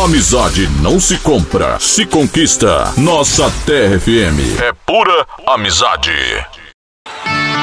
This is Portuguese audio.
Amizade não se compra, se conquista. Nossa Terra FM é pura amizade.